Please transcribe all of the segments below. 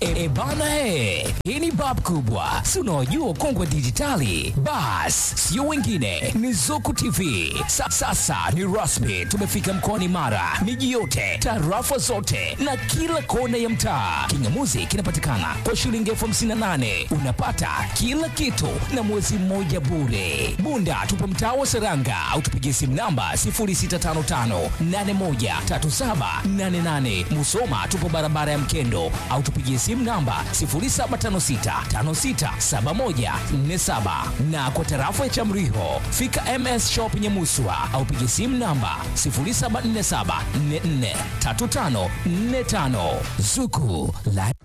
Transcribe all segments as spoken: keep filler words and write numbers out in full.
E bana he, hii ni bab kubwa. Si unaojua ukongwe dijitali? Bas, sio wengine, ni Zuku T V. Sa, sasa ni rasmi, tumefika mkoani Mara, miji yote, tarafa zote na kila kona ya mtaa. Kingamuzi kinapatikana kwa shilingi elfu hamsini na nane. Unapata kila kitu na mwezi mmoja bure. Bunda tupo mtaa wa Seranga au tupigie simu namba sifuri sita tano tano nane moja tatu saba nane nane. Musoma tupo barabara ya Mkendo au tupigie simu namba sifuri saba tano sita tano sita saba moja nne saba. Na kwa tarafa ya Chamriho fika M S Shop Nyamuswa au pigie simu namba sifuri saba nne saba nne nne tatu tano nne tano. Zuku la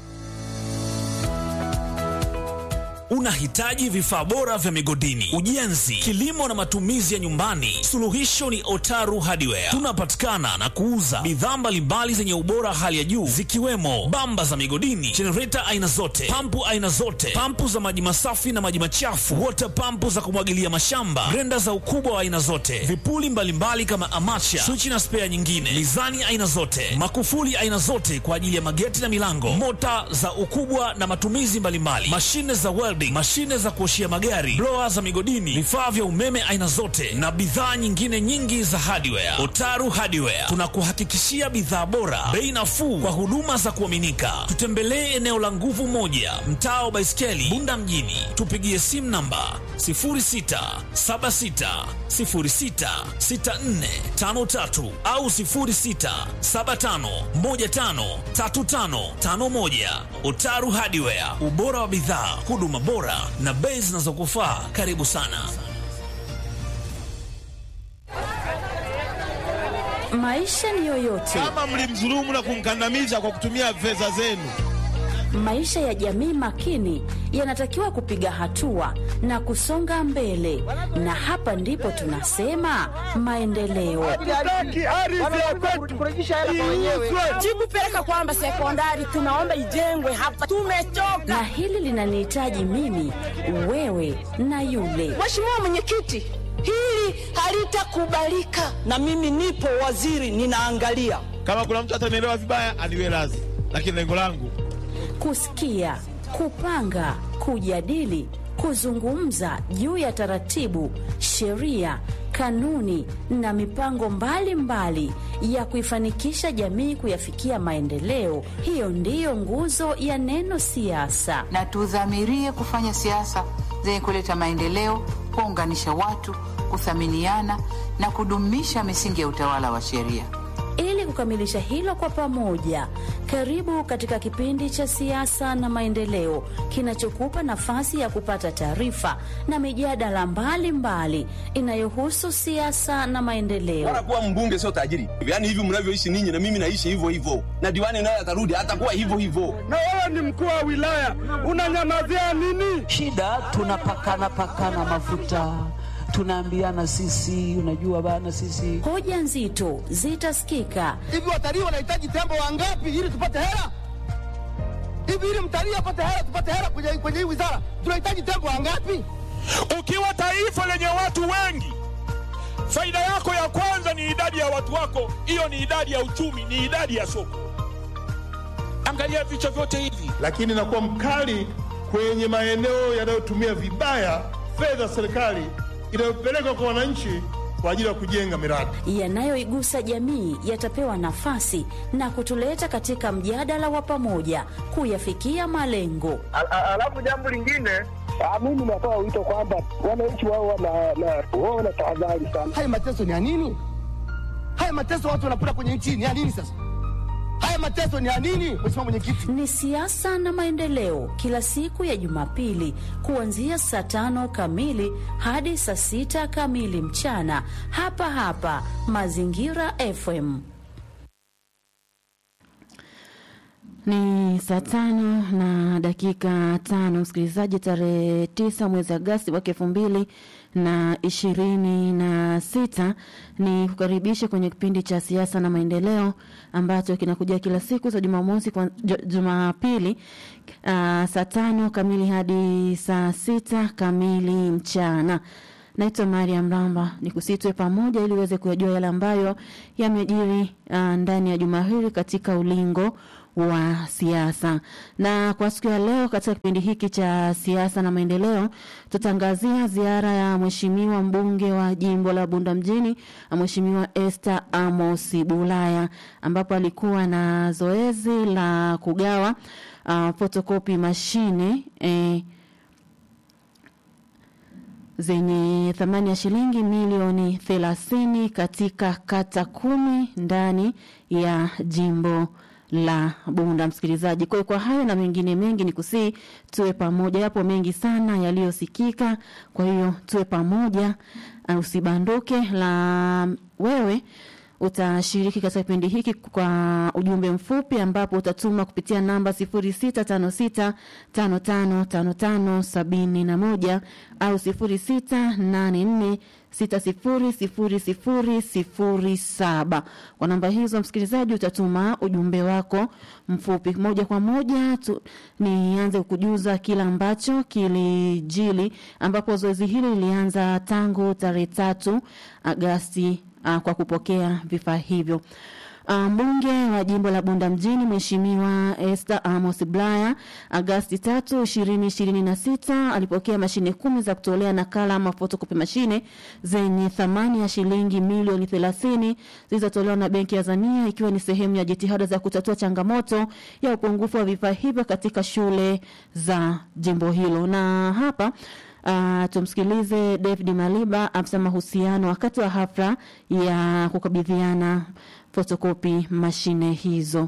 Unahitaji vifaa bora vya migodini, ujenzi, kilimo na matumizi ya nyumbani? Suluhisho ni Otaru Hardware. Tunapatikana na kuuza bidhaa mbalimbali zenye ubora hali ya juu, zikiwemo bamba za migodini, generator aina zote, pampu aina zote, pampu za maji masafi na maji machafu, water pampu za kumwagilia mashamba, grenda za ukubwa wa aina zote, vipuli mbalimbali kama amacha, switch na spare nyingine, mizani aina zote, makufuli aina zote kwa ajili ya mageti na milango, mota za ukubwa na matumizi mbalimbali, mashine za welding, mashine za kuoshia magari, blower za migodini, vifaa vya umeme aina zote na bidhaa nyingine nyingi za hardware. Otaru Hardware tunakuhakikishia bidhaa bora, bei nafuu kwa huduma za kuaminika. Tutembelee eneo la Nguvu Moja, mtaa wa Baiskeli, Bunda mjini. Tupigie simu namba sifuri sita saba sita sifuri sita sita nne tano tatu au sifuri sita saba tano moja tano tatu tano tano moja. Otaru Hardware, ubora wa bidhaa, huduma bora na bei zinazokufaa. Karibu sana. Maisha ni yoyote. Kama mlimdhulumu na kumkandamiza kwa kutumia fedha zenu. Maisha ya jamii makini yanatakiwa kupiga hatua na kusonga mbele, na hapa ndipo tunasema maendeleo. Jibu peleka kwamba sekondari tunaomba ijengwe hapa, tumechoka. Na hili linanihitaji mimi, wewe na yule. Mheshimiwa Mwenyekiti, hili halitakubalika, na mimi nipo waziri ninaangalia. Kama kuna mtu atanielewa vibaya aniwe radhi, lakini lengo langu kusikia, kupanga, kujadili, kuzungumza juu ya taratibu, sheria, kanuni na mipango mbalimbali mbali ya kuifanikisha jamii kuyafikia maendeleo. Hiyo ndiyo nguzo ya neno siasa. Na tudhamirie kufanya siasa zenye kuleta maendeleo, kuunganisha watu, kuthaminiana na kudumisha misingi ya utawala wa sheria. Ili kukamilisha hilo kwa pamoja, karibu katika kipindi cha siasa na maendeleo kinachokupa nafasi ya kupata taarifa na mijadala mbalimbali inayohusu siasa na maendeleo. Bora kuwa mbunge sio tajiri. Yaani hivi mnavyoishi ninyi na mimi naishi hivyo hivyo. Na diwani naye atarudi hatakuwa hivyo hivyo. Na wewe ni mkuu wa wilaya, unanyamazia nini? Shida tunapakana pakana mafuta. Tunaambiana sisi, unajua bana sisi. Hoja nzito zitasikika. Hivi watalii wanahitaji tembo wangapi ili tupate hela? Hivi ili mtalii apate hela, tupate hela kwenye kwenye hii wizara, tunahitaji tembo wangapi? Ukiwa taifa lenye watu wengi, faida yako ya kwanza ni idadi ya watu wako. Hiyo ni idadi ya uchumi, ni idadi ya soko. Angalia vichwa vyote hivi. Lakini nakuwa mkali kwenye maeneo yanayotumia vibaya fedha serikali inayopelekwa kwa wananchi kwa ajili ya kujenga miradi yanayoigusa jamii yatapewa nafasi na kutuleta katika mjadala wa pamoja kuyafikia malengo. Alafu jambo lingine, mimi natoa wito kwamba wananchi wao wana wana tahadhari sana. Haya mateso ni ya nini? Haya mateso watu wanapata kwenye nchi ni ya nini sasa? Haya mateso ni ya nini? Mheshimiwa Mwenyekiti. Ni siasa na maendeleo, kila siku ya Jumapili kuanzia saa tano kamili hadi saa sita kamili mchana, hapa hapa Mazingira F M. Ni saa tano na dakika tano, msikilizaji. Tarehe tisa mwezi Agosti mwaka elfu mbili na ishirini na sita, ni kukaribisha kwenye kipindi cha siasa na maendeleo ambacho kinakuja kila siku za Jumamosi kwa Jumapili uh, saa tano kamili hadi saa sita kamili mchana. Naitwa Mariam Ramba, nikusitwe pamoja ili uweze kujua yale ambayo yamejiri uh, ndani ya juma hili katika ulingo wa siasa. Na kwa siku ya leo katika kipindi hiki cha siasa na maendeleo tutangazia ziara ya mheshimiwa mbunge wa jimbo la Bunda mjini, mheshimiwa Esther Amos Bulaya, ambapo alikuwa na zoezi la kugawa uh, photocopy mashine eh, zenye thamani ya shilingi milioni thelathini katika kata kumi ndani ya jimbo la Bunda, msikilizaji. Kwa kwa hayo na mengine mengi ni kusii tuwe pamoja, yapo mengi sana yaliyosikika, kwa hiyo tuwe pamoja, uh, usibanduke. La wewe utashiriki katika kipindi hiki kwa ujumbe mfupi, ambapo utatuma kupitia namba sifuri sita tano sita tano tano tano tano sabini na moja au sifuri sita nane nne sita sifuri sifuri sifuri sifuri saba. Kwa namba hizo msikilizaji utatuma ujumbe wako mfupi. Moja kwa moja tu, nianze kukujuza kila ambacho kilijili, ambapo zoezi hili lilianza tangu tarehe tatu Agosti uh, kwa kupokea vifaa hivyo. Mbunge um, wa jimbo la Bunda mjini mheshimiwa Esther Amos Bulaya Agosti tatu ishirini ishirini na sita alipokea mashine kumi za kutolea nakala ama photocopy mashine zenye thamani ya shilingi milioni thelathini zilizotolewa na Benki ya Azania, ikiwa ni sehemu ya jitihada za kutatua changamoto ya upungufu wa vifaa hivyo katika shule za jimbo hilo. Na hapa Uh, tumsikilize David Maliba, afisa mahusiano, wakati wa hafla ya kukabidhiana photocopy mashine hizo.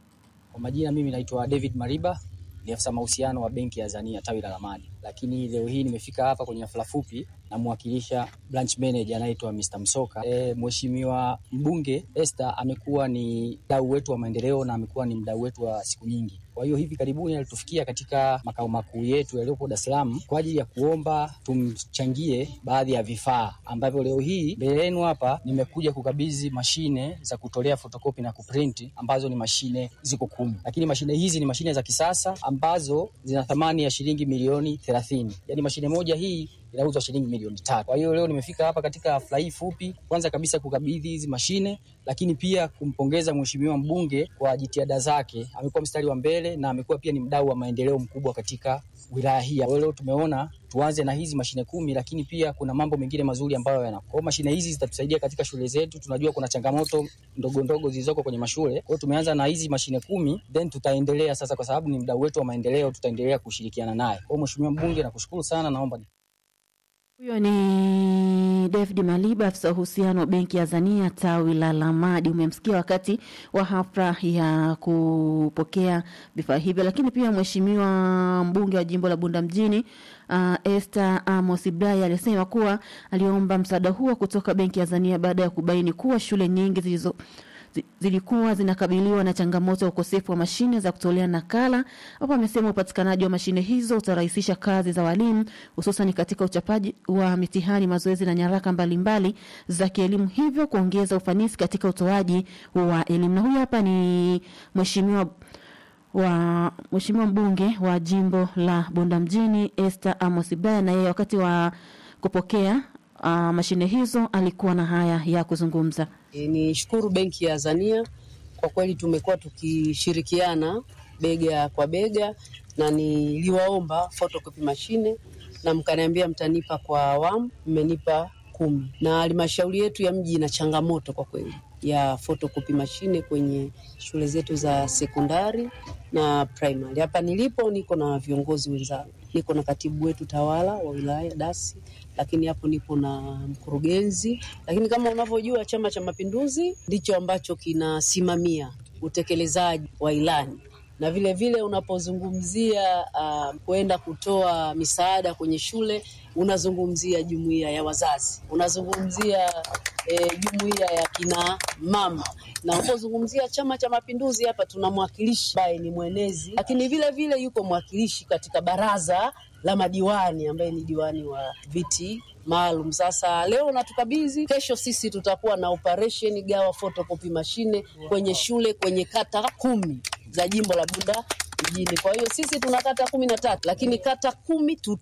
Kwa majina mimi naitwa David Maliba, ni afisa mahusiano wa Benki ya Azania tawi la Lamadi. Lakini leo hii nimefika hapa kwenye hafla fupi na mwakilisha branch manager anaitwa mister Msoka. E, mheshimiwa mbunge Esther amekuwa ni mdau wetu wa maendeleo na amekuwa ni mdau wetu wa siku nyingi. Kwa hiyo hivi karibuni alitufikia katika makao makuu yetu yaliyopo Dar es Salaam kwa ajili ya kuomba tumchangie baadhi ya vifaa ambavyo leo hii mbele yenu hapa nimekuja kukabidhi mashine za kutolea photocopy na kuprint, ambazo ni mashine ziko kumi. Lakini mashine hizi ni mashine za kisasa ambazo zina thamani ya shilingi milioni thelathini. Yaani mashine moja hii inauzwa shilingi milioni tatu. Kwa hiyo leo nimefika hapa katika hafla hii fupi, kwanza kabisa kukabidhi hizi mashine, lakini pia kumpongeza mheshimiwa mbunge kwa jitihada zake. Amekuwa mstari wa mbele na amekuwa pia ni mdau wa maendeleo mkubwa katika wilaya hii. Leo tumeona tuanze na hizi mashine kumi, lakini pia kuna mambo mengine mazuri ambayo yanakuwa. Mashine hizi zitatusaidia katika shule zetu. Tunajua kuna changamoto ndogo ndogo zilizoko kwenye mashule. Kwa hiyo tumeanza na hizi mashine kumi, then tutaendelea sasa, kwa sababu ni mdau wetu wa maendeleo, tutaendelea kushirikiana naye. Kwa hiyo mheshimiwa mbunge, nakushukuru sana, naomba. Huyo ni David Maliba, afisa uhusiano wa Benki ya Azania tawi la Lamadi. Umemsikia wakati wa hafla ya kupokea vifaa hivyo. Lakini pia mheshimiwa mbunge wa jimbo la Bunda mjini uh, Esther Amos Bulaya alisema kuwa aliomba msaada huo kutoka Benki ya Azania baada ya kubaini kuwa shule nyingi zilizo zilikuwa zinakabiliwa na changamoto ya ukosefu wa mashine za kutolea nakala. Hapo amesema upatikanaji wa mashine hizo utarahisisha kazi za walimu, hususan katika uchapaji wa mitihani, mazoezi na nyaraka mbalimbali za kielimu, hivyo kuongeza ufanisi katika utoaji wa elimu. Na huyu hapa ni mheshimiwa wa mheshimiwa mbunge wa jimbo la Bunda mjini Esther Amos Bulaya, na yeye wakati wa kupokea Uh, mashine hizo alikuwa na haya ya kuzungumza. E, ni shukuru Benki ya Azania, kwa kweli tumekuwa tukishirikiana bega kwa bega, na niliwaomba photocopy mashine na mkaniambia mtanipa kwa awamu, mmenipa kumi. Na halmashauri yetu ya mji ina changamoto kwa kweli ya photocopy mashine kwenye shule zetu za sekondari na primary. Hapa nilipo niko na viongozi wenzangu. Niko na katibu wetu tawala wa wilaya Dasi, lakini hapo nipo na mkurugenzi. Lakini kama unavyojua Chama cha Mapinduzi ndicho ambacho kinasimamia utekelezaji wa ilani. Na vile vile unapozungumzia uh, kwenda kutoa misaada kwenye shule, unazungumzia jumuiya ya wazazi, unazungumzia eh, jumuiya ya kina mama. Na unapozungumzia Chama cha Mapinduzi, hapa tuna mwakilishi ambaye ni mwenezi, lakini vile vile yuko mwakilishi katika baraza la madiwani ambaye ni diwani wa viti maalum. Sasa leo natukabidhi, kesho sisi tutakuwa na operation gawa photocopy mashine kwenye shule kwenye kata kumi za jimbo la Bunda mjini. Kwa hiyo sisi tuna kata kumi na tatu, lakini kata kumi tuta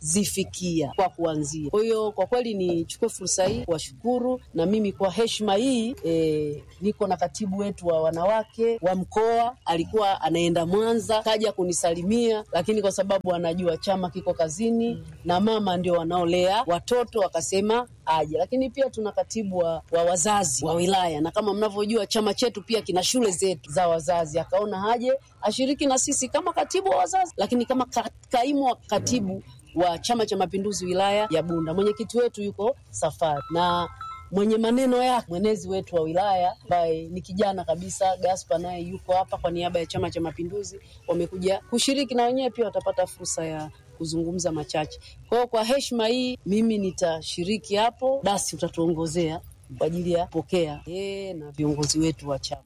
zifikia kwa kuanzia. Kwa hiyo kwa kweli nichukue fursa hii kuwashukuru, na mimi kwa heshima hii e, niko na katibu wetu wa wanawake wa mkoa, alikuwa anaenda Mwanza, kaja kunisalimia, lakini kwa sababu anajua chama kiko kazini na mama ndio wanaolea watoto wakasema aje. Lakini pia tuna katibu wa, wa wazazi wa wilaya, na kama mnavyojua chama chetu pia kina shule zetu za wazazi, akaona haje ashiriki na sisi kama katibu wa wazazi, lakini kama ka, kaimu wa katibu wa Chama cha Mapinduzi wilaya ya Bunda. Mwenyekiti wetu yuko safari, na mwenye maneno yake mwenezi wetu wa wilaya ambaye ni kijana kabisa Gaspar, naye yuko hapa kwa niaba ya Chama cha Mapinduzi. Wamekuja kushiriki na wenyewe pia watapata fursa ya kuzungumza machache. Kwa hiyo kwa heshima hii mimi nitashiriki hapo, basi utatuongozea kwa ajili ya pokea eh na viongozi wetu wa chama.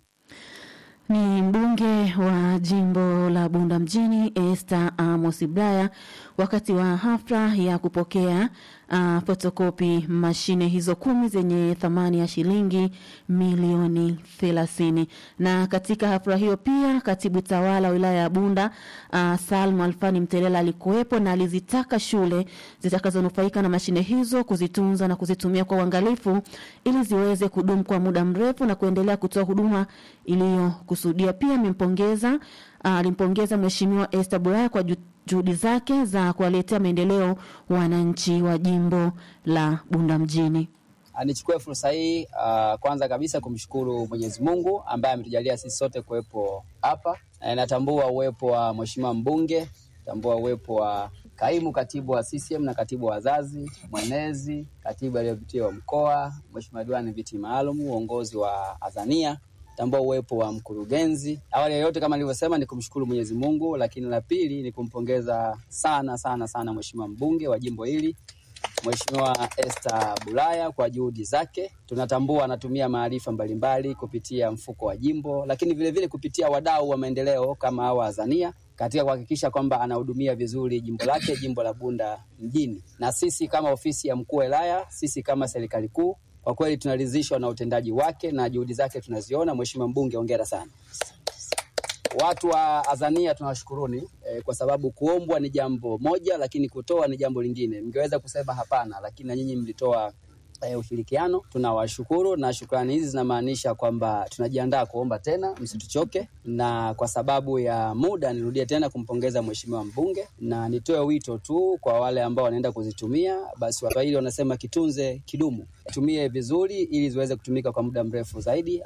Ni mbunge wa jimbo la Bunda mjini Esther Amos Ibraya wakati wa hafla ya kupokea uh, fotokopi mashine hizo kumi zenye thamani ya shilingi milioni thelathini. Na katika hafla hiyo pia katibu tawala wilaya ya Bunda uh, Salma Alfani Mtelela alikuwepo, na alizitaka shule zitakazonufaika na mashine hizo kuzitunza na kuzitumia kwa uangalifu ili ziweze kudumu kwa muda mrefu na kuendelea kutoa huduma iliyo kusudia. Pia amempongeza alimpongeza uh, Mheshimiwa Esther Ibraya kwa juhudi zake za kuwaletea maendeleo wananchi wa jimbo la Bunda mjini. Nichukue fursa hii uh, kwanza kabisa kumshukuru Mwenyezi Mungu ambaye ametujalia sisi sote kuwepo hapa. E, natambua uwepo wa Mheshimiwa mbunge, natambua uwepo wa kaimu katibu wa C C M na katibu wa wazazi, mwenezi, katibu aliyepitia wa mkoa, Mheshimiwa diwani viti maalum, uongozi wa Azania, tambua uwepo wa mkurugenzi. Awali ya yote kama nilivyosema ni kumshukuru Mwenyezi Mungu, lakini la pili ni kumpongeza sana sana sana Mheshimiwa mbunge wa jimbo hili, Mheshimiwa Esther Ibraya kwa juhudi zake. Tunatambua anatumia maarifa mbalimbali kupitia mfuko wa jimbo, lakini vile vile kupitia wadau wa maendeleo kama hawa Azania katika kuhakikisha kwamba anahudumia vizuri jimbo lake, jimbo la Bunda mjini. Na sisi kama ofisi ya mkuu wa wilaya, sisi kama serikali kuu, kwa kweli tunaridhishwa na utendaji wake na juhudi zake tunaziona. Mheshimiwa mbunge, hongera sana. Watu wa Azania tunawashukuruni eh, kwa sababu kuombwa ni jambo moja, lakini kutoa ni jambo lingine. Mngeweza kusema hapana, lakini na nyinyi mlitoa eh, ushirikiano. Tunawashukuru, na shukrani hizi zinamaanisha kwamba tunajiandaa kuomba tena, msituchoke. Na kwa sababu ya muda nirudie tena kumpongeza Mheshimiwa mbunge, na nitoe wito tu kwa wale ambao wanaenda kuzitumia, basi Waswahili wanasema kitunze kidumu. Tumie vizuri ili ziweze kutumika kwa muda mrefu zaidi.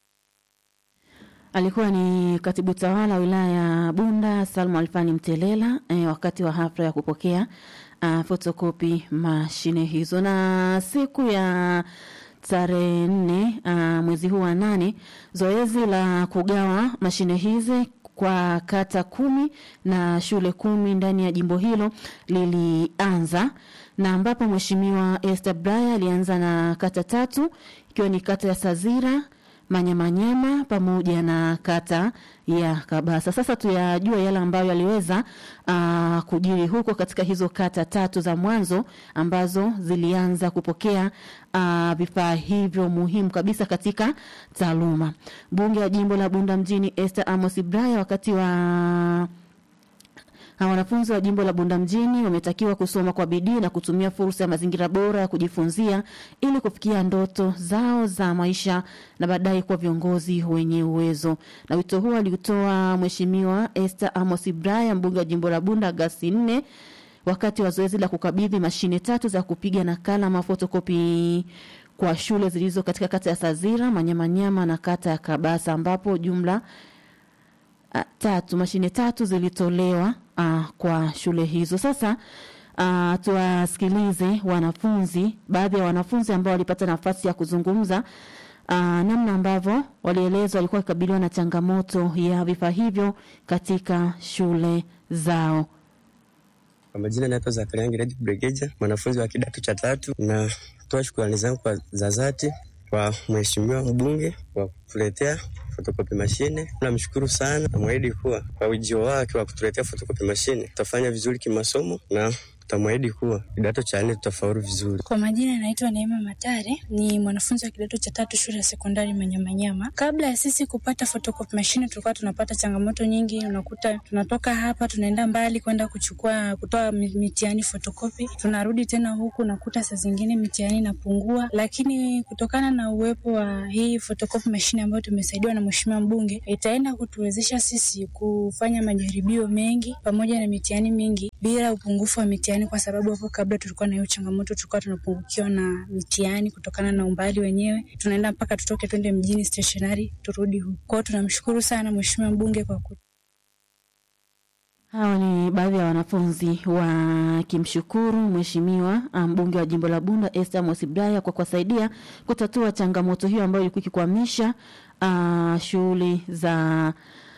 Alikuwa ni katibu tawala wilaya ya Bunda Salma Alfani Mtelela eh, wakati wa hafla ya kupokea uh, fotokopi mashine hizo. Na siku ya tarehe nne uh, mwezi huu wa nane, zoezi la kugawa mashine hizi kwa kata kumi na shule kumi ndani ya jimbo hilo lilianza, na ambapo Mheshimiwa Esther Ibraya alianza na kata tatu, ikiwa ni kata ya Sazira, Manyamanyema pamoja na kata ya Kabasa. Sasa tuyajua yale ambayo yaliweza uh, kujiri huko katika hizo kata tatu za mwanzo ambazo zilianza kupokea uh, vifaa hivyo muhimu kabisa katika taaluma. Bunge wa jimbo la Bunda mjini Esther Amos Ibraya wakati wa Ha, wanafunzi wa jimbo la Bunda mjini wametakiwa kusoma kwa bidii na kutumia fursa ya mazingira bora ya kujifunzia ili kufikia ndoto zao za maisha na baadaye kuwa viongozi wenye uwezo. Na wito huo alitoa Mheshimiwa Esther Amos Ibraya, mbunge wa jimbo la Bunda, Agasti nne wakati wa zoezi la kukabidhi mashine tatu za kupiga nakala ama fotokopi kwa shule zilizo katika kata ya Sazira, Manyamanyama na kata ya Kabasa, ambapo jumla Uh, tatu mashine tatu zilitolewa uh, kwa shule hizo. Sasa uh, tuwasikilize wanafunzi, baadhi ya wanafunzi ambao walipata nafasi ya kuzungumza uh, namna ambavyo walielezwa walikuwa kukabiliwa na changamoto ya vifaa hivyo katika shule zao. Kwa majina naitwa Zakaria Ngiredi Bregeja, mwanafunzi wa kidato cha tatu, na toa shukrani zangu kwa za dhati kwa Mheshimiwa mbunge kwa kutuletea fotokopi mashine. Namshukuru sana na mwahidi kuwa kwa ujio wake wa kutuletea fotokopi mashine tutafanya vizuri kimasomo na tutamwahidi kuwa kidato cha nne tutafaulu vizuri. Kwa majina naitwa Neema Matare, ni mwanafunzi wa kidato cha tatu shule ya sekondari Manyamanyama. Kabla ya sisi kupata photocopy machine tulikuwa tunapata changamoto nyingi. Unakuta tunatoka hapa tunaenda mbali kwenda kuchukua kutoa mitihani photocopy, tunarudi tena huku nakuta saa zingine mitihani inapungua, lakini kutokana na uwepo wa hii photocopy machine ambayo tumesaidiwa na mheshimiwa mbunge, itaenda kutuwezesha sisi kufanya majaribio mengi pamoja na mitihani mingi bila upungufu wa mitihani, kwa sababu hapo kabla tulikuwa na hiyo changamoto, tulikuwa tunapungukiwa na mitihani kutokana na umbali wenyewe, tunaenda mpaka tutoke twende mjini stationary turudi huko. Kwa hiyo tunamshukuru sana mheshimiwa mbunge kwa ku... Hawa ni baadhi ya wanafunzi wakimshukuru mheshimiwa mbunge wa jimbo la Bunda Esther Mosibraya kwa kuwasaidia kutatua changamoto hiyo ambayo ilikuwa ikikwamisha uh, shughuli za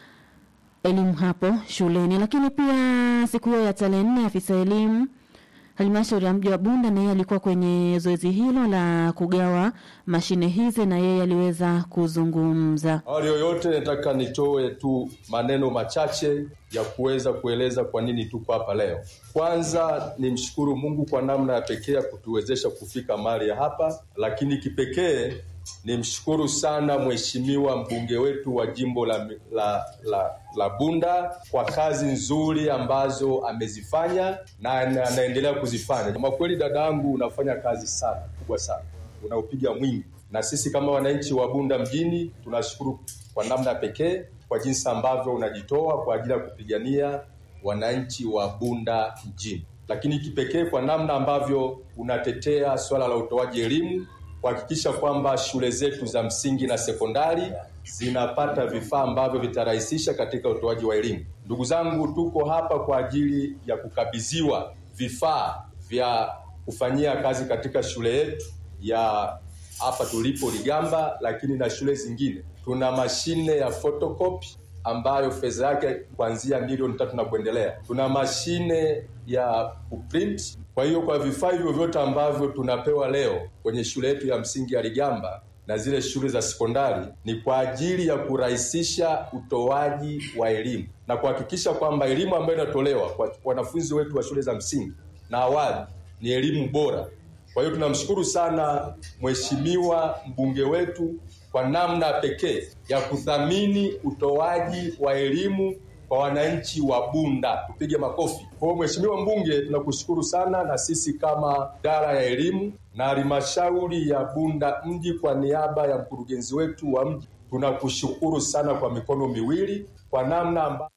elimu hapo shuleni. Lakini pia siku hiyo ya tarehe nne afisa elimu halmashauri ya mji wa Bunda na yeye alikuwa kwenye zoezi hilo la kugawa mashine hizi na yeye aliweza kuzungumza. Awali yoyote nataka nitoe tu maneno machache ya kuweza kueleza kwa nini tuko hapa leo. Kwanza nimshukuru Mungu kwa namna ya pekee kutuwezesha kufika mahali hapa, lakini kipekee nimshukuru sana mheshimiwa mbunge wetu wa jimbo la, la, la, la Bunda kwa kazi nzuri ambazo amezifanya na anaendelea kuzifanya. Kwa kweli dadangu, unafanya kazi sana kubwa sana, unaupiga mwingi, na sisi kama wananchi wa Bunda mjini tunashukuru kwa namna pekee kwa jinsi ambavyo unajitoa kwa ajili ya kupigania wananchi wa Bunda mjini, lakini kipekee kwa namna ambavyo unatetea swala la utoaji elimu, kuhakikisha kwamba shule zetu za msingi na sekondari zinapata vifaa ambavyo vitarahisisha katika utoaji wa elimu. Ndugu zangu, tuko hapa kwa ajili ya kukabidhiwa vifaa vya kufanyia kazi katika shule yetu ya hapa tulipo Ligamba, lakini na shule zingine. Tuna mashine ya photocopy ambayo fedha yake kuanzia milioni tatu na kuendelea. Tuna mashine ya kuprint. Kwa hiyo kwa vifaa hivyo vyote ambavyo tunapewa leo kwenye shule yetu ya msingi ya Ligamba na zile shule za sekondari ni kwa ajili ya kurahisisha utoaji wa elimu na kuhakikisha kwamba elimu ambayo inatolewa kwa wanafunzi wetu wa shule za msingi na awali ni elimu bora. Kwa hiyo tunamshukuru sana mheshimiwa mbunge wetu kwa namna pekee ya kuthamini utoaji wa elimu kwa wananchi wa Bunda. Tupige makofi. Kwa mheshimiwa mbunge, tunakushukuru sana, na sisi kama idara ya elimu na halmashauri ya Bunda mji kwa niaba ya mkurugenzi wetu wa mji tunakushukuru sana kwa mikono miwili kwa namna amba...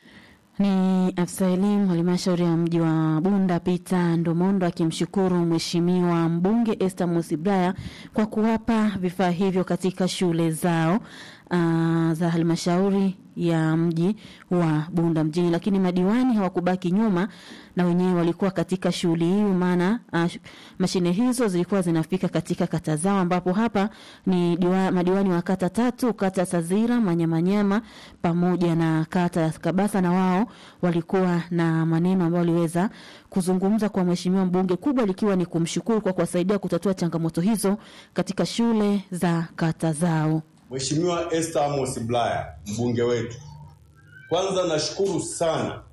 Ni afisa elimu halmashauri ya mji wa Bunda Peter Ndomondo akimshukuru mheshimiwa mbunge Esther Mosibraya kwa kuwapa vifaa hivyo katika shule zao uh, za halmashauri ya mji wa Bunda mjini. Lakini madiwani hawakubaki nyuma, na wenyewe walikuwa katika shughuli hiyo, maana uh, mashine hizo zilikuwa zinafika katika kata zao, ambapo hapa ni diwa, madiwani wa kata tatu, kata Sazira, Manyamanyama pamoja na kata ya Kabasa, na wao walikuwa na maneno ambayo waliweza kuzungumza kwa mheshimiwa mbunge, kubwa likiwa ni kumshukuru kwa kuwasaidia kutatua changamoto hizo katika shule za kata zao. Mheshimiwa Esther Mosibraya mbunge wetu, kwanza nashukuru sana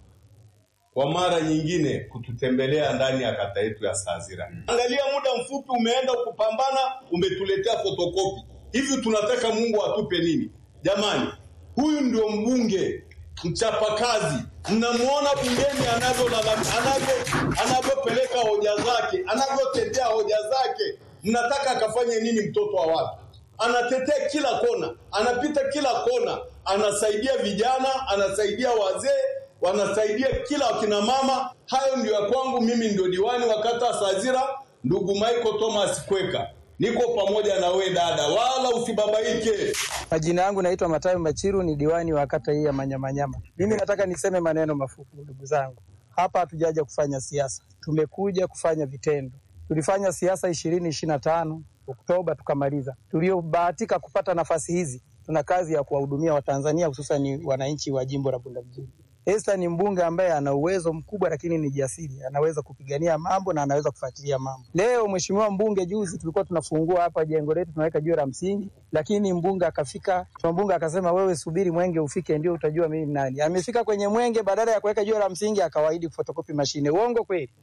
kwa mara nyingine kututembelea ndani ya kata yetu ya Sazira. Angalia muda mfupi umeenda kupambana, umetuletea fotokopi. Hivi tunataka Mungu atupe nini? Jamani, huyu ndio mbunge mchapakazi. Mnamuona bungeni anavyolalamika, anavyo anavyopeleka hoja zake, anavyotetea hoja zake. Mnataka akafanye nini mtoto wa watu? Anatetea kila kona, anapita kila kona, anasaidia vijana, anasaidia wazee, wanasaidia kila wakina mama. Hayo ndio ya kwangu. Mimi ndio diwani wa kata Sazira, ndugu Michael Thomas Kweka. Niko pamoja na we dada, wala usibabaike. Majina yangu naitwa Matayo Machiru, ni diwani wa kata hii ya Manyamanyama. Mimi nataka niseme maneno mafupi ndugu zangu. Hapa hatujaja kufanya siasa, tumekuja kufanya vitendo. Tulifanya siasa ishirini ishirini na tano Oktoba tukamaliza. Tuliobahatika kupata nafasi hizi, tuna kazi ya kuwahudumia Watanzania, hususan wananchi wa jimbo la Bunda mjini. Esther ni mbunge ambaye ana uwezo mkubwa, lakini ni jasiri, anaweza kupigania mambo na anaweza kufuatilia mambo. Leo mheshimiwa mbunge, juzi tulikuwa tunafungua hapa jengo letu, tunaweka jiwe la msingi, lakini mbunge akafika, mbunge akasema wewe subiri mwenge ufike ndio utajua mimi nani. Amefika kwenye mwenge, badala ya kuweka jiwe la msingi akawaahidi fotokopi mashine. Uongo kweli?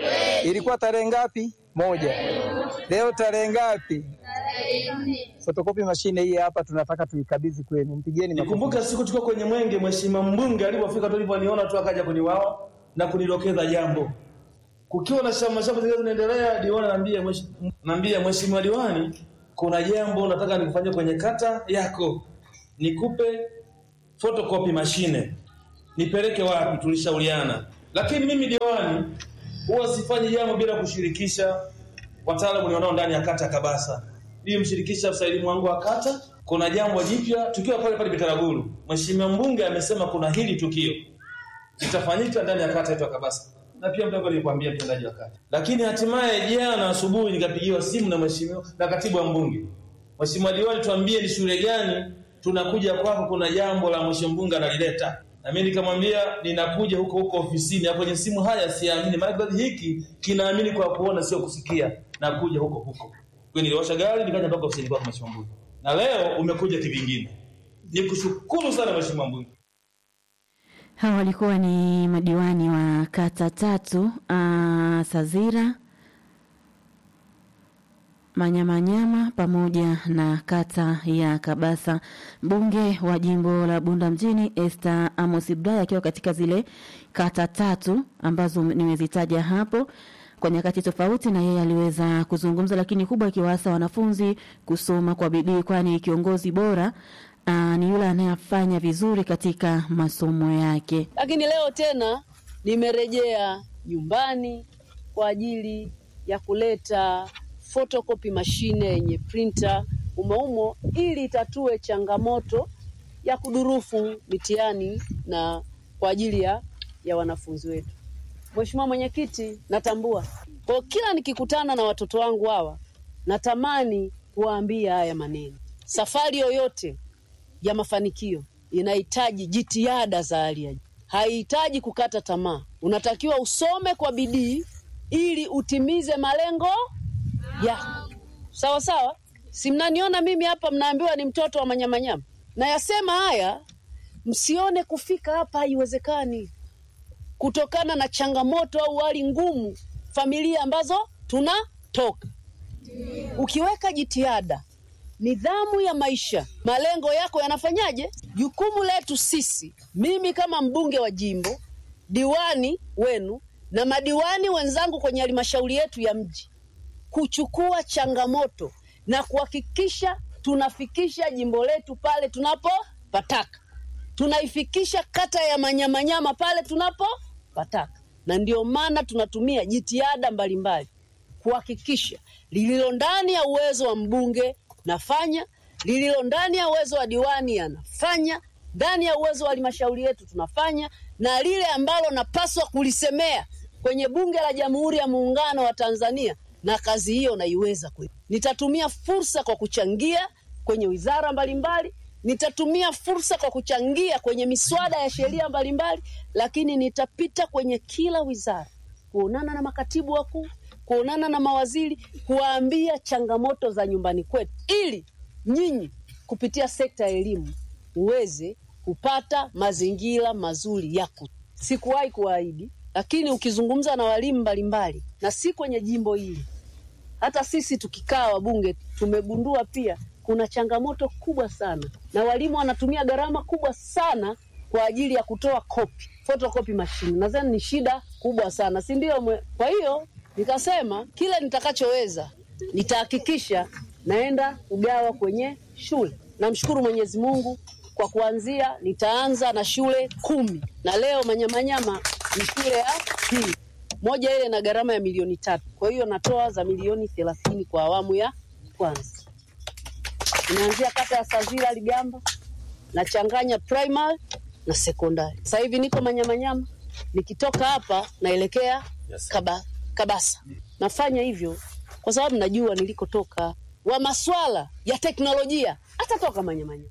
Ilikuwa tarehe ngapi? Moja. Leo tarehe ngapi? Fotokopi mashine hii hapa tunataka tuikabidhi kwenu. Mpigeni makofi. Nikumbuka siku tuko kwenye Mwenge, mheshimiwa mbunge alipofika tuliponiona tu akaja kuniwao na kunidokeza jambo. Kukiwa na shamba shamba zile zinaendelea, diwani anambia mheshimiwa anambia mheshimiwa diwani, kuna jambo nataka nikufanye kwenye kata yako. Nikupe photocopy mashine. Nipeleke wapi? Tulishauriana. Lakini mimi diwani huwa sifanyi jambo bila kushirikisha wataalamu nilionao ndani ya kata Kabasa. Mimi mshirikisha afisa elimu wangu wa kata, kuna jambo jipya tukiwa pale pale Bitaraguru. Mheshimiwa mbunge amesema kuna hili tukio litafanyika ndani ya kata yetu ya Kabasa. Na pia mtango nilikwambia mtendaji wa kata. Lakini hatimaye jana asubuhi nikapigiwa simu na mheshimiwa na katibu wa mbunge. Mheshimiwa diwani, tuambie ni shule gani tunakuja kwako, kuna jambo la mheshimiwa mbunge analileta. Na mimi nikamwambia ninakuja huko huko ofisini. Hapo kwenye simu haya siamini. Maana hiki kinaamini kwa kuona sio kusikia. Nakuja huko huko. Kwa niliwasha gari nikaja mpaka ofisini kwa mheshimiwa mbunge. Na leo umekuja kivingine. Nikushukuru sana mheshimiwa mbunge. Hawa walikuwa ni madiwani wa kata tatu, uh, Sazira, Manyamanyama pamoja na kata ya Kabasa. Mbunge wa jimbo la Bunda mjini Esther Amos Ibrahim akiwa katika zile kata tatu ambazo nimezitaja hapo kwa nyakati tofauti, na yeye aliweza kuzungumza, lakini kubwa kiwasa wanafunzi kusoma kwa bidii, kwani kiongozi bora Aa, ni yule anayefanya vizuri katika masomo yake. Lakini leo tena nimerejea nyumbani kwa ajili ya kuleta photocopy mashine yenye printer umeumo ili itatue changamoto ya kudurufu mitihani na kwa ajili ya, ya wanafunzi wetu. Mheshimiwa Mwenyekiti, natambua kwa kila nikikutana na watoto wangu hawa natamani kuwaambia haya maneno. Safari yoyote ya mafanikio inahitaji jitihada za hali ya juu. Haihitaji kukata tamaa. Unatakiwa usome kwa bidii ili utimize malengo yako. Sawa sawa? Si mnaniona mimi hapa mnaambiwa ni mtoto wa Manyamanyama. Na yasema haya, msione kufika hapa haiwezekani. Kutokana na changamoto au hali ngumu familia ambazo tunatoka. Ukiweka jitihada, nidhamu ya maisha, malengo yako yanafanyaje? Jukumu letu sisi, mimi kama mbunge wa jimbo, diwani wenu na madiwani wenzangu kwenye halmashauri yetu ya mji, kuchukua changamoto na kuhakikisha tunafikisha jimbo letu pale tunapopataka. Tunaifikisha kata ya Manyamanyama pale tunapopataka. Na ndio maana tunatumia jitihada mbalimbali kuhakikisha lililo ndani ya uwezo wa mbunge nafanya, lililo ndani ya uwezo wa diwani anafanya, ndani ya uwezo wa halmashauri yetu tunafanya, na lile ambalo napaswa kulisemea kwenye bunge la Jamhuri ya Muungano wa Tanzania, na kazi hiyo naiweza kweli. Nitatumia fursa kwa kuchangia kwenye wizara mbalimbali, nitatumia fursa kwa kuchangia kwenye miswada ya sheria mbalimbali, lakini nitapita kwenye kila wizara kuonana na makatibu wakuu, kuonana na mawaziri, kuwaambia changamoto za nyumbani kwetu, ili nyinyi kupitia sekta ya elimu uweze kupata mazingira mazuri yako. Sikuwahi kuahidi, lakini ukizungumza na walimu mbalimbali, na si kwenye jimbo hili, hata sisi tukikaa wabunge tumegundua pia kuna changamoto kubwa sana, na walimu wanatumia gharama kubwa sana kwa ajili ya kutoa copy, photocopy machine. Nadhani ni shida kubwa sana, si ndio? Kwa hiyo nikasema kile nitakachoweza nitahakikisha naenda kugawa kwenye shule. Namshukuru Mwenyezi Mungu kwa kuanzia nitaanza na shule kumi, na leo Manyamanyama ni shule ya pili. Moja ile na gharama ya milioni tatu. Kwa hiyo natoa za milioni thelathini kwa awamu ya kwanza. Inaanzia kata ya Sazira Ligamba, na changanya primary na secondary. Sasa hivi niko Manyamanyama, nikitoka hapa naelekea yes, Kaba, Kabasa. Nafanya hivyo kwa sababu najua nilikotoka. Wa maswala ya teknolojia atatoka Manyamanyama.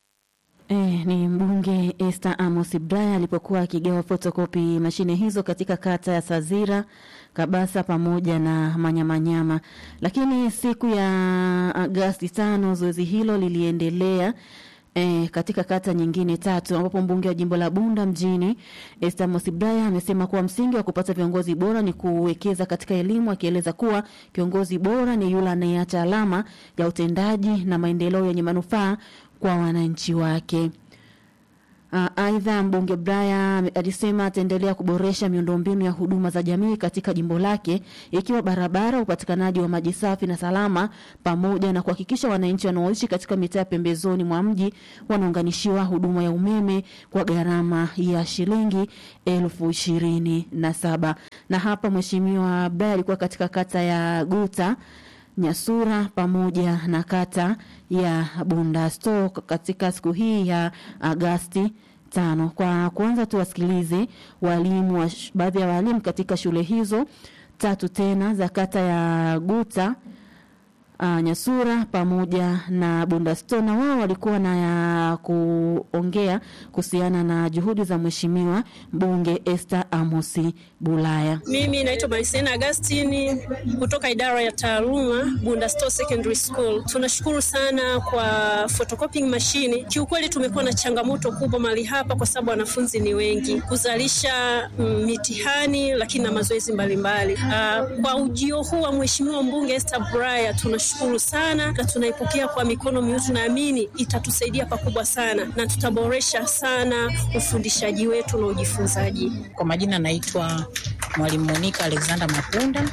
Eh, ni mbunge Esther Amos Ibrahim alipokuwa akigawa photocopy mashine hizo katika kata ya Sazira, Kabasa pamoja na Manyamanyama. Lakini siku ya Agosti tano zoezi hilo liliendelea E, katika kata nyingine tatu ambapo mbunge wa jimbo la Bunda mjini Esther Mosibraya amesema kuwa msingi wa kupata viongozi bora ni kuwekeza katika elimu, akieleza kuwa kiongozi bora ni yule anayeacha alama ya utendaji na maendeleo yenye manufaa kwa wananchi wake. Aidha, uh, mbunge Braya alisema ataendelea kuboresha miundombinu ya huduma za jamii katika jimbo lake, ikiwa barabara, upatikanaji wa maji safi na salama, pamoja na kuhakikisha wananchi wanaoishi katika mitaa pembezoni mwa mji wanaunganishiwa huduma ya umeme kwa gharama ya shilingi elfu ishirini na saba. Na hapa Mheshimiwa Braya alikuwa katika kata ya Guta, Nyasura pamoja na kata ya Bundasto katika siku hii ya Agosti tano. Kwa kwanza tuwasikilize walimu wa baadhi ya walimu katika shule hizo tatu tena za kata ya Guta, uh, Nyasura pamoja na Bundasto, na wao walikuwa na ya kuongea kuhusiana na juhudi za Mheshimiwa mbunge Esther Amosi Bulaya. Mimi naitwa Maisena Agustini kutoka idara ya taaluma Bundasto Secondary School. Tunashukuru sana kwa photocopying machine. Kiukweli tumekuwa na changamoto kubwa mahali hapa kwa sababu wanafunzi ni wengi, kuzalisha mm, mitihani lakini na mazoezi mbalimbali. Uh, kwa ujio huu wa Mheshimiwa mbunge Esther Bulaya tunashukuru sana na tunaipokea kwa mikono miwili. Tunaamini itatusaidia pakubwa sana na tutaboresha sana ufundishaji wetu na ujifunzaji. Kwa majina naitwa Mwalimu Monica Alexander Mapunda.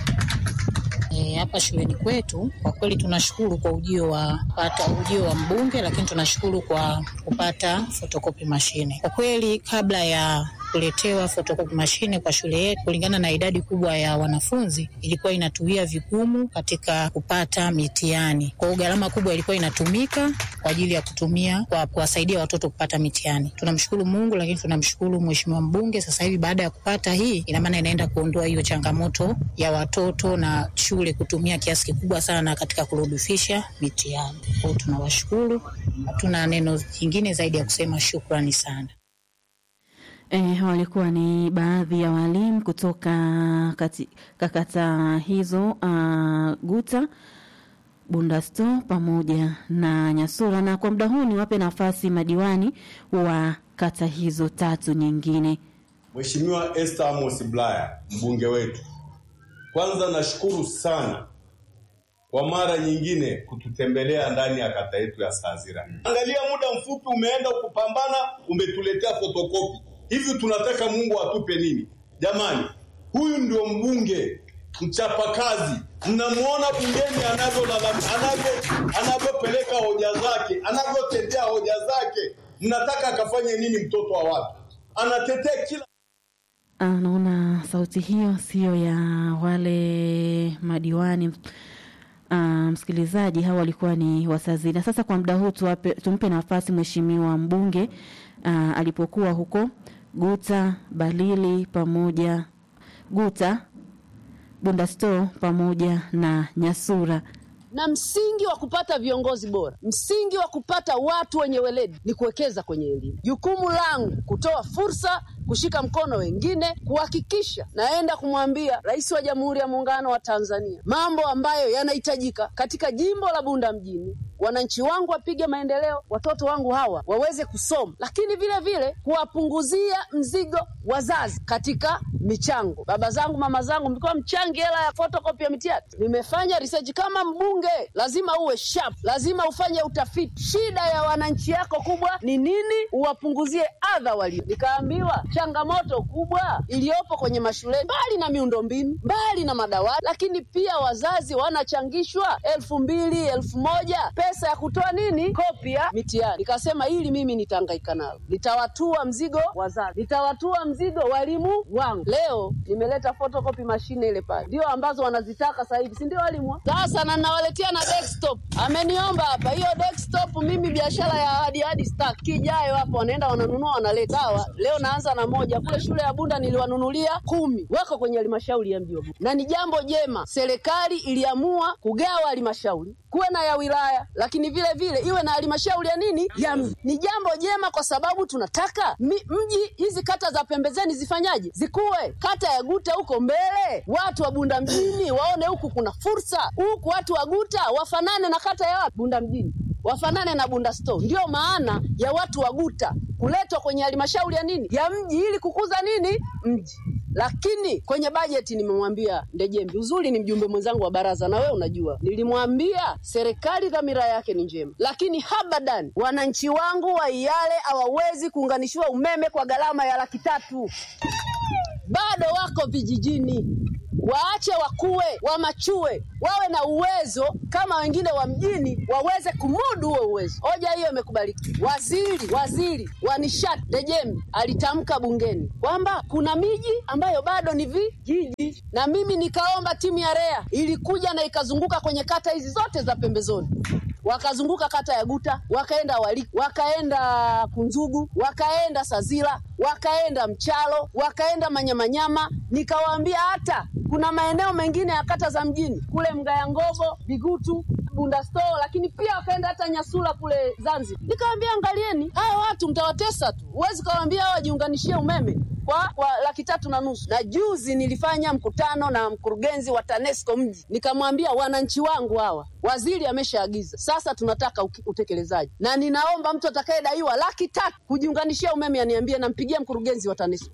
E, hapa shuleni kwetu kwa kweli tunashukuru kwa ujio wa pata ujio wa mbunge, lakini tunashukuru kwa kupata photocopy machine. Kwa kweli kabla ya kuletewa photocopy machine kwa shule yetu, kulingana na idadi kubwa ya wanafunzi, ilikuwa inatuia vigumu katika kupata mitihani. Kwa gharama kubwa ilikuwa inatumika kwa ajili ya kutumia kwa kuwasaidia watoto kupata mitihani. Tunamshukuru Mungu, lakini tunamshukuru Mheshimiwa mbunge. Sasa hivi baada ya kupata hii, ina maana inaenda kuondoa hiyo changamoto ya watoto na shule kutumia kiasi kikubwa sana katika kurudisha mitihani. Kwa tunawashukuru. Hatuna neno jingine zaidi ya kusema shukrani sana. Eh, walikuwa ni baadhi ya walimu kutoka katika kata hizo uh, Guta, Bundasto pamoja na Nyasura. Na kwa muda huu ni wape nafasi madiwani wa kata hizo tatu nyingine. Mheshimiwa Esther Amosi Bulaya, mbunge wetu, kwanza nashukuru sana kwa mara nyingine kututembelea ndani ya kata yetu ya Sazira. Angalia muda mfupi umeenda kupambana, umetuletea fotokopi. Hivi tunataka Mungu atupe nini? Jamani, huyu ndio mbunge mchapakazi. Mnamuona bungeni anavyolalamika, anavyo anavyopeleka hoja zake, anavyotendea hoja zake. Mnataka akafanye nini mtoto wa watu? Anatetea kila Anaona sauti hiyo sio ya wale madiwani. Uh, msikilizaji, hawa walikuwa ni Wasazira. Sasa kwa muda huu tuwape, tumpe nafasi Mheshimiwa mbunge uh, alipokuwa huko Guta, Balili pamoja Guta, Bundasto pamoja na Nyasura. Na msingi wa kupata viongozi bora, msingi wa kupata watu wenye weledi ni kuwekeza kwenye elimu. Jukumu langu kutoa fursa, kushika mkono wengine, kuhakikisha naenda kumwambia Rais wa Jamhuri ya Muungano wa Tanzania mambo ambayo yanahitajika katika jimbo la Bunda mjini. Wananchi wangu wapige maendeleo, watoto wangu hawa waweze kusoma, lakini vile vile kuwapunguzia mzigo wazazi katika michango. Baba zangu, mama zangu, mlikuwa mchangi hela ya photocopy ya mitihani. Nimefanya research kama mbunge, lazima uwe sharp, lazima ufanye utafiti. Shida ya wananchi yako kubwa ni nini? Uwapunguzie adha walio. Nikaambiwa changamoto kubwa iliyopo kwenye mashule, mbali na miundombinu, mbali na madawati, lakini pia wazazi wanachangishwa elfu mbili, elfu moja pesa ya kutoa nini? Kopi ya mitihani. Nikasema hili mimi nitahangaika nalo. Nitawatua mzigo wazazi, nitawatua mzigo walimu wangu. Leo nimeleta photocopy machine ile pale, ndio ambazo wanazitaka sasa hivi, si ndio walimu? Sasa na nawaletea na desktop. Ameniomba hapa hiyo desktop, mimi biashara ya hadi hadi stack kijayo hapo, wanaenda wananunua wanaleta. Sawa, leo naanza na moja. Kule shule ya Bunda niliwanunulia kumi, wako kwenye halmashauri ya mji wa Bunda. Na ni jambo jema, serikali iliamua kugawa halmashauri, kuwe na ya wilaya, lakini vile vile iwe na halmashauri ya nini? Ya mji. Ni jambo jema kwa sababu tunataka mi, mji hizi kata za pembezeni zifanyaje? Zikue. Kata ya Guta huko mbele, watu wa Bunda mjini waone huku kuna fursa. Huku watu wa Guta wafanane na kata ya Bunda mjini. wafanane na Bunda Store. Ndio maana ya watu wa Guta kuletwa kwenye halmashauri ya nini ya mji ili kukuza nini mji. Lakini kwenye bajeti nimemwambia Ndejembi, uzuri ni mjumbe mwenzangu wa baraza na wewe unajua, nilimwambia serikali dhamira yake ni njema, lakini habadan wananchi wangu wa Iyale hawawezi kuunganishiwa umeme kwa gharama ya laki tatu. Bado wako vijijini, waache wakue, wamachue, wawe na uwezo kama wengine wa mjini waweze kumudu huo uwezo. Hoja hiyo imekubalika. Waziri, waziri wa nishati Ndejembi alitamka bungeni kwamba kuna miji ambayo bado ni vijiji, na mimi nikaomba timu ya R E A ilikuja na ikazunguka kwenye kata hizi zote za pembezoni. Wakazunguka kata ya Guta, wakaenda Wali, wakaenda Kunzugu, wakaenda Sazila, wakaenda Mchalo, wakaenda Manyamanyama. Nikawaambia hata kuna maeneo mengine ya kata za mjini kule Mgaya Ngogo, Bigutu, Bunda Store, lakini pia wakaenda hata Nyasula kule Zanzibar. Nikawaambia angalieni, hao watu mtawatesa tu. Uwezi kawaambia hao wajiunganishie umeme kwa, kwa laki tatu na nusu. Na juzi nilifanya mkutano na mkurugenzi wa TANESCO mji. Nikamwambia wananchi wangu hawa, waziri ameshaagiza. Sasa tunataka utekelezaji. Na ninaomba mtu atakayedaiwa laki tatu kujiunganishia umeme aniambie, na mpigia mkurugenzi wa TANESCO.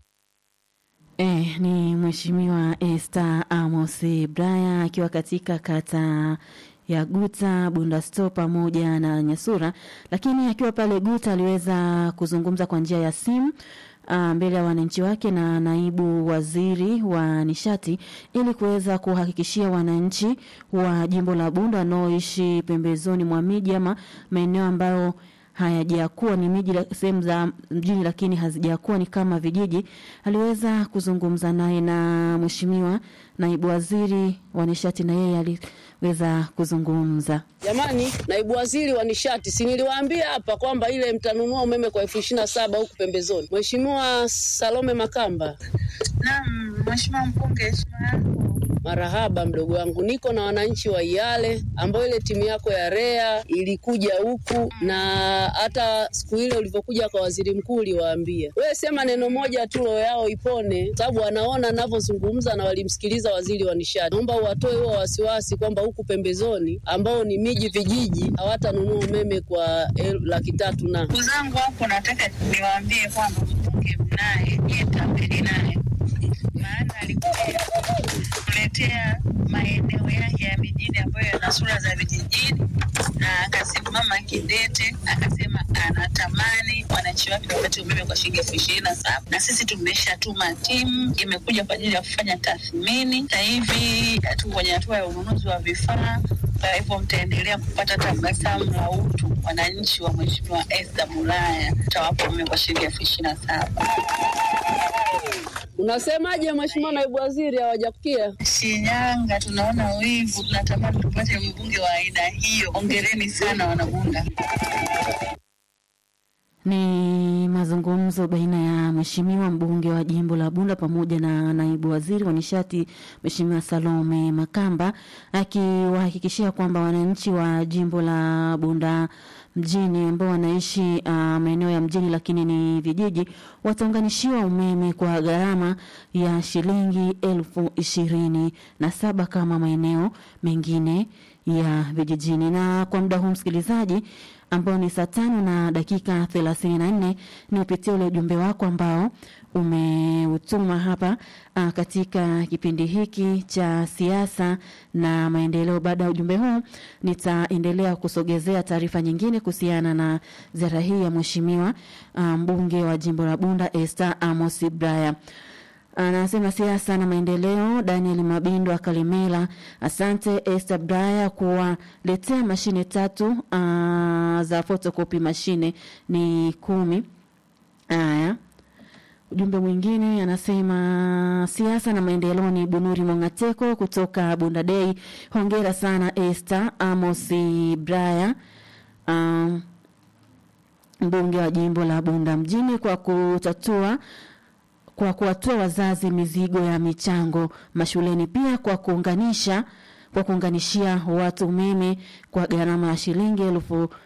Eh, ni Mheshimiwa Esther Amos Braya akiwa katika kata ya Guta, Bunda Store pamoja na Nyasura, lakini akiwa pale Guta aliweza kuzungumza kwa njia ya simu Uh, mbele ya wananchi wake na naibu waziri wa nishati ili kuweza kuhakikishia wananchi wa jimbo la Bunda wanaoishi pembezoni mwa miji ama maeneo ambayo hayajakuwa ni miji sehemu za mjini lakini hazijakuwa ni kama vijiji. Aliweza kuzungumza naye na mheshimiwa naibu waziri wa nishati, na yeye aliweza kuzungumza. Jamani, naibu waziri wa nishati, si niliwaambia hapa kwamba ile mtanunua umeme kwa elfu ishirini na saba huku pembezoni. Mheshimiwa Salome Makamba. Naam, mheshimiwa mbunge, marahaba mdogo wangu. Niko na wananchi wa Iyale ambao ile timu yako ya R E A ilikuja huku, na hata siku ile ulivyokuja kwa waziri mkuu uliwaambia. Wewe sema neno moja tu roho yao ipone, sababu wanaona ninavyozungumza na walimsikiliza waziri wa nishati. Naomba uwatoe huo wasiwasi kwamba huku pembezoni ambao ni miji vijiji hawatanunua umeme kwa laki tatu na. Ndugu zangu hapo nataka niwaambie kwamba mbunge mnaye yetambeli naye. Maana alikuja kuletea maeneo yake ya mijini ambayo yana sura za vijijini, na akasimama kidete akasema anatamani wananchi wake wapate umeme kwa shilingi elfu ishirini na saba. Na sisi tumeshatuma timu imekuja kwa ajili ya kufanya tathmini. Sasa hivi tuko kwenye hatua ya ununuzi wa vifaa. Kwa hivyo mtaendelea kupata tabasamu la utu wananchi wa Mheshimiwa Esther Bulaya, tutawapa umeme kwa shilingi elfu ishirini na saba. Unasemaje mheshimiwa naibu waziri, hawajakukia? Shinyanga tunaona wivu, tunatamani tupate mbunge wa aina hiyo. Hongereni sana wanabunda. Ni mazungumzo baina ya mheshimiwa mbunge wa jimbo la Bunda pamoja na naibu waziri wa nishati Mheshimiwa Salome Makamba, akiwahakikishia kwamba wananchi wa jimbo la Bunda mjini ambao wanaishi uh, maeneo ya mjini lakini ni vijiji wataunganishiwa umeme kwa gharama ya shilingi elfu ishirini na saba kama maeneo mengine ya vijijini. Na kwa muda huu msikilizaji, ambao ni saa tano na dakika thelathini na nne, ni upitie ule ujumbe wako ambao umeutuma hapa uh, katika kipindi hiki cha siasa na maendeleo. Baada ya ujumbe huu nitaendelea kusogezea taarifa nyingine kuhusiana na ziara hii ya mheshimiwa uh, mbunge wa jimbo la Bunda Esther Amos Braya. Anasema siasa na maendeleo. Daniel Mabindo Akalimela, asante Esther Braya kuwaletea mashine tatu uh, za photocopy mashine ni kumi. Haya. Ujumbe mwingine anasema siasa na maendeleo ni Bunuri Mongateko kutoka Bunda Day. Hongera sana Esther Amos Braya, um, mbunge wa jimbo la Bunda mjini kwa kutatua kwa kuwatua wazazi mizigo ya michango mashuleni, pia kwa kuunganisha kwa kuunganishia watu umeme kwa gharama ya shilingi elfu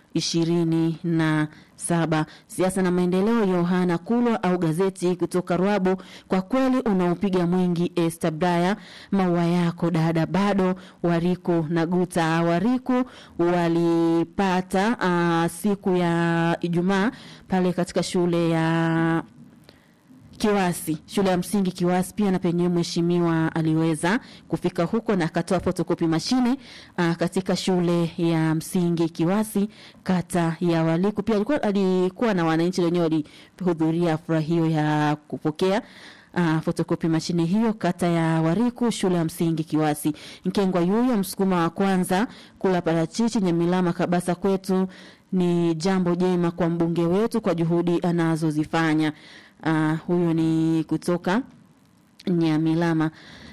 ishirini na saba. Siasa na maendeleo, Yohana Kulwa au gazeti kutoka Rwabo, kwa kweli unaupiga mwingi Esther Braya, maua yako dada bado. Wariku na Guta, Wariku walipata uh, siku ya Ijumaa pale katika shule ya Kiwasi, shule ya msingi Kiwasi pia, na penye mheshimiwa aliweza kufika huko na akatoa photocopy mashine uh, katika shule ya msingi Kiwasi kata ya Waliku. Pia alikuwa alikuwa na wananchi wenyewe walihudhuria furaha hiyo ya kupokea Uh, photocopy mashine hiyo kata ya Wariku shule ya msingi Kiwasi. Nkengwa yuyo msukuma wa kwanza kula parachichi Nyamilama Kabasa kwetu ni jambo jema kwa mbunge wetu kwa juhudi anazozifanya. Uh, huyo ni kutoka Nyamilama.